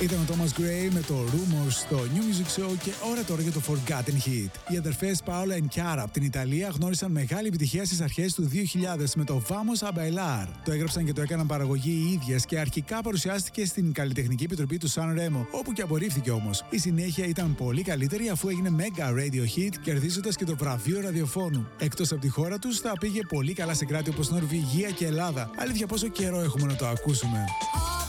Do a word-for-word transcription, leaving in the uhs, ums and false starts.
Ήταν ο Thomas Gray με το Rumors στο New Music Show και ώρα τώρα για το Forgotten Hit. Οι αδερφές Paola and Chiara από την Ιταλία γνώρισαν μεγάλη επιτυχία στις αρχές του δύο χιλιάδες με το Vamos a Bailar. Το έγραψαν και το έκαναν παραγωγή οι ίδιες και αρχικά παρουσιάστηκε στην Καλλιτεχνική Επιτροπή του San Remo, όπου και απορρίφθηκε όμως. Η συνέχεια ήταν πολύ καλύτερη αφού έγινε Mega Radio Hit, κερδίζοντας και το βραβείο ραδιοφώνου. Εκτός από τη χώρα τους, θα πήγε πολύ καλά σε κράτη όπως Νορβηγία και Ελλάδα. Αλήθεια, πόσο καιρό έχουμε να το ακούσουμε.